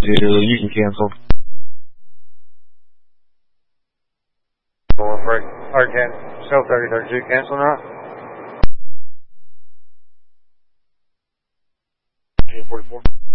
You can cancel. Still 3032, cancel now. 44.